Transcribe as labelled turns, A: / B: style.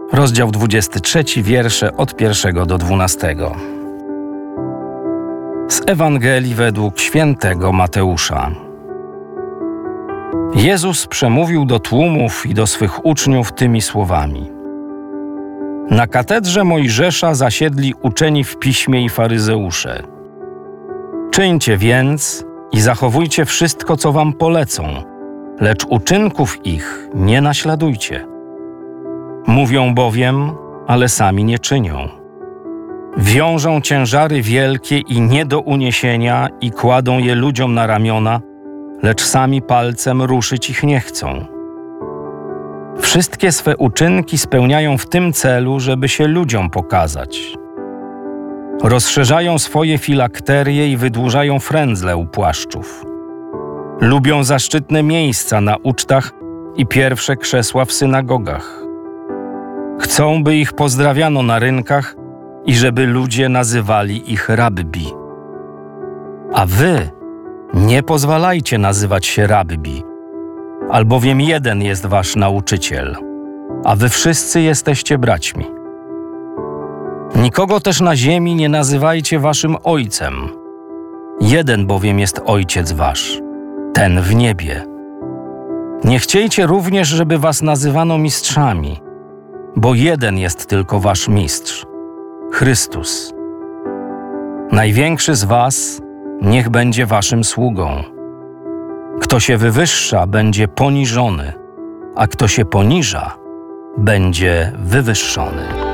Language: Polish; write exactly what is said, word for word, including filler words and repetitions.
A: Rozdział dwudziesty trzeci, wiersze od pierwszego do dwunastego. Z Ewangelii według świętego Mateusza. Jezus przemówił do tłumów i do swych uczniów tymi słowami. Na katedrze Mojżesza zasiedli uczeni w piśmie i faryzeusze. Czyńcie więc i zachowujcie wszystko, co wam polecą, lecz uczynków ich nie naśladujcie. Mówią bowiem, ale sami nie czynią. Wiążą ciężary wielkie i nie do uniesienia i kładą je ludziom na ramiona, lecz sami palcem ruszyć ich nie chcą. Wszystkie swe uczynki spełniają w tym celu, żeby się ludziom pokazać. Rozszerzają swoje filakterie i wydłużają frędzle u płaszczów. Lubią zaszczytne miejsca na ucztach i pierwsze krzesła w synagogach. Chcą, by ich pozdrawiano na rynkach i żeby ludzie nazywali ich rabbi. A wy nie pozwalajcie nazywać się rabbi, albowiem jeden jest wasz nauczyciel, a wy wszyscy jesteście braćmi. Nikogo też na ziemi nie nazywajcie waszym ojcem. Jeden bowiem jest ojciec wasz, ten w niebie. Nie chciejcie również, żeby was nazywano mistrzami, bo jeden jest tylko wasz mistrz, Chrystus. Największy z was niech będzie waszym sługą. Kto się wywyższa, będzie poniżony, a kto się poniża, będzie wywyższony.